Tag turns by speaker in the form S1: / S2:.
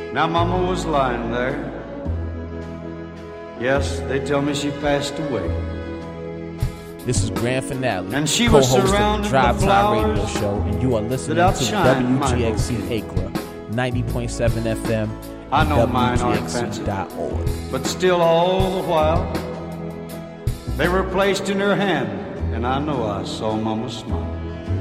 S1: Now Mama was lying there. Yes, they tell me she passed away.
S2: This is Grand Finale,
S1: and she was
S2: co-host
S1: surrounded
S2: of the Drive
S1: by
S2: Time Radio
S1: flowers
S2: Show, and you are listening to WGXC Acre, 90.7 FM,
S1: I know mine aren't fancy, but still all the while, they were placed in her hand, and I know I saw Mama smile.